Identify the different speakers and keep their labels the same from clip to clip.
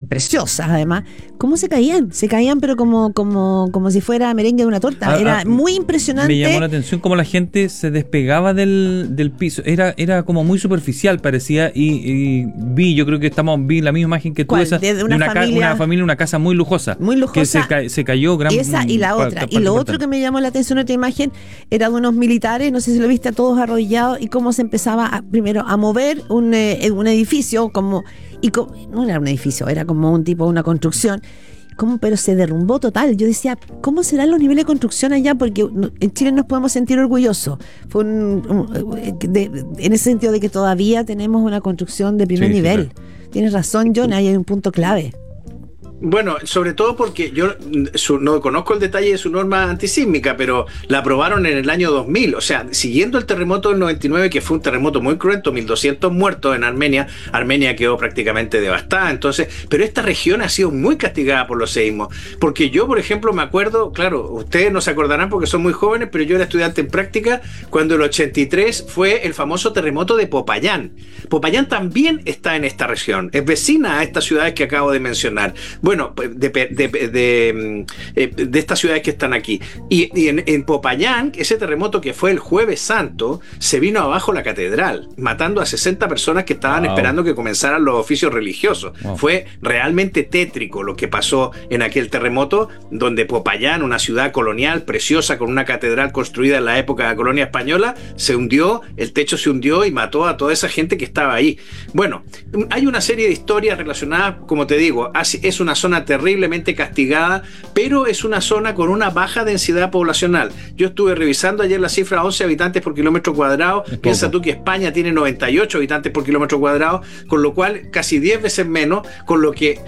Speaker 1: preciosas además, ¿cómo se caían? Se caían pero como si fuera merengue de una torta. Era muy impresionante.
Speaker 2: Me llamó la atención cómo la gente se despegaba del piso. Era como muy superficial, parecía, y yo creo que vi la misma imagen que tú, esa, de una familia, una casa muy lujosa.
Speaker 1: Muy lujosa.
Speaker 2: Que se cayó gran.
Speaker 1: Esa y la otra. Y lo otro que me llamó la atención de otra imagen era de unos militares, no sé si lo viste, a todos arrodillados, y cómo se empezaba primero a mover un edificio, no era un edificio, era como un tipo, una construcción, pero se derrumbó total. Yo decía, ¿cómo serán los niveles de construcción allá? Porque en Chile nos podemos sentir orgullosos. Fue en ese sentido de que todavía tenemos una construcción de primer nivel. Sí, claro. Tienes razón, John, ahí hay un punto clave.
Speaker 3: Bueno, sobre todo porque yo no conozco el detalle de su norma antisísmica, pero la aprobaron en el año 2000, o sea, siguiendo el terremoto del 99, que fue un terremoto muy cruento, 1.200 muertos en Armenia. Armenia quedó prácticamente devastada, entonces, pero esta región ha sido muy castigada por los seísmos, porque yo, por ejemplo, me acuerdo, claro, ustedes no se acordarán porque son muy jóvenes, pero yo era estudiante en práctica cuando el 83 fue el famoso terremoto de Popayán. Popayán también está en esta región, es vecina a estas ciudades que acabo de mencionar. Bueno, de estas ciudades que están aquí. Y en Popayán, ese terremoto que fue el Jueves Santo, se vino abajo la catedral, matando a 60 personas que estaban esperando que comenzaran los oficios religiosos. Fue realmente tétrico lo que pasó en aquel terremoto, donde Popayán, una ciudad colonial preciosa con una catedral construida en la época de la colonia española, se hundió, el techo se hundió y mató a toda esa gente que estaba ahí. Bueno, hay una serie de historias relacionadas, como te digo, es una zona terriblemente castigada, pero es una zona con una baja densidad poblacional. Yo estuve revisando ayer la cifra, 11 habitantes por kilómetro cuadrado. Piensa tú que España tiene 98 habitantes por kilómetro cuadrado, con lo cual casi 10 veces menos, lo que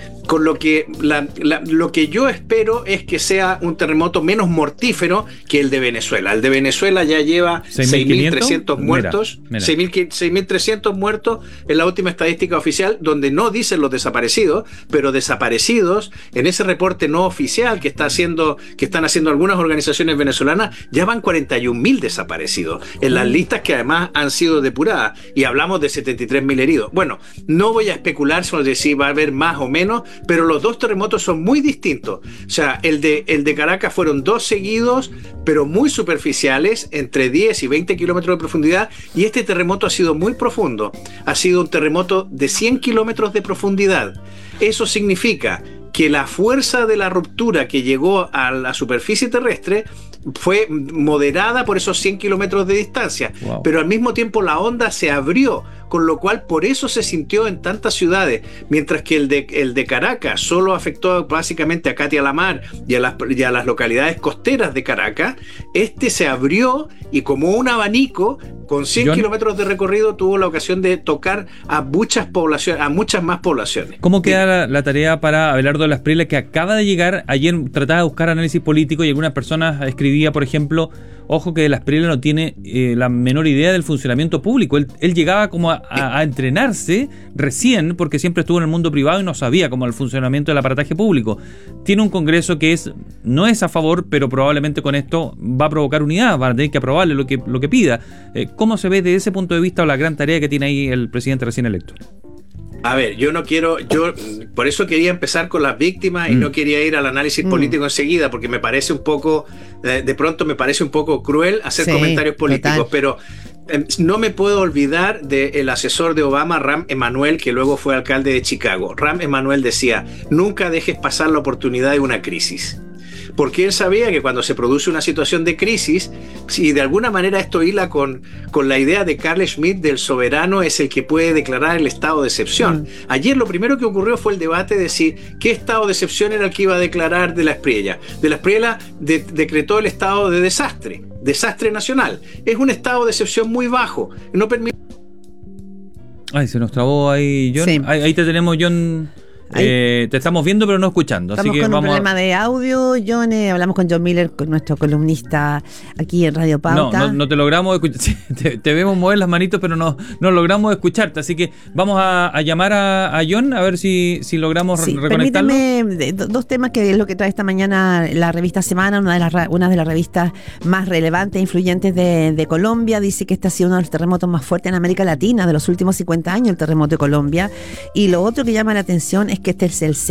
Speaker 3: yo espero es que sea un terremoto menos mortífero que el de Venezuela. El de Venezuela ya lleva 6.300 muertos, 6.300 muertos en la última estadística oficial, donde no dicen los desaparecidos, pero desaparecidos en ese reporte no oficial que están haciendo algunas organizaciones venezolanas, ya van 41.000 desaparecidos en las listas que además han sido depuradas, y hablamos de 73.000 heridos. Bueno, no voy a especular sobre si va a haber más o menos, pero los dos terremotos son muy distintos. O sea, el de Caracas fueron dos seguidos, pero muy superficiales, entre 10 y 20 kilómetros de profundidad, y este terremoto ha sido muy profundo. Ha sido un terremoto de 100 kilómetros de profundidad. Eso significa que la fuerza de la ruptura que llegó a la superficie terrestre fue moderada por esos 100 kilómetros de distancia, pero al mismo tiempo la onda se abrió, con lo cual por eso se sintió en tantas ciudades, mientras que el de Caracas solo afectó básicamente a Catia la Mar y a las localidades costeras de Caracas. Este se abrió y como un abanico, con 100 kilómetros de recorrido, tuvo la ocasión de tocar a muchas más poblaciones.
Speaker 2: ¿Cómo queda la tarea para Abelardo Las Prieles, que acaba de llegar? Ayer trataba de buscar análisis político y algunas personas escribía, por ejemplo, ojo que Las Prieles no tiene la menor idea del funcionamiento público. Él llegaba como a entrenarse recién, porque siempre estuvo en el mundo privado y no sabía cómo el funcionamiento del aparataje público. Tiene un Congreso que no es a favor, pero probablemente con esto va a provocar unidad, van a tener que aprobarle lo que pida. ¿Cómo se ve desde ese punto de vista la gran tarea que tiene ahí el presidente recién electo?
Speaker 3: A ver, yo por eso quería empezar con las víctimas y no quería ir al análisis político enseguida, porque me parece un poco, de pronto me parece un poco cruel hacer comentarios políticos, total. Pero no me puedo olvidar del asesor de Obama, Rahm Emanuel, que luego fue alcalde de Chicago. Rahm Emanuel decía: nunca dejes pasar la oportunidad de una crisis. Porque él sabía que cuando se produce una situación de crisis, si de alguna manera esto hila con la idea de Carl Schmitt del soberano es el que puede declarar el estado de excepción. Ayer lo primero que ocurrió fue el debate de si qué estado de excepción era el que iba a declarar de la Espriella. De la Espriella decretó el estado de desastre nacional. Es un estado de excepción muy bajo. No permite...
Speaker 2: Ay, se nos trabó ahí, John. Sí. Ahí te tenemos, John. Te estamos viendo pero no escuchando.
Speaker 1: Estamos
Speaker 2: así que
Speaker 1: con un problema de audio, John. Hablamos con John Miller, con nuestro columnista aquí en Radio Pauta.
Speaker 2: No te logramos escuchar. Te vemos mover las manitos, pero no logramos escucharte. Así que vamos a llamar a John a ver si logramos reconectarlo.
Speaker 1: Permíteme dos temas que es lo que trae esta mañana la revista Semana, una de las revistas más relevantes e influyentes de Colombia. Dice que este ha sido uno de los terremotos más fuertes en América Latina de los últimos 50 años, el terremoto de Colombia. Y lo otro que llama la atención es que este es el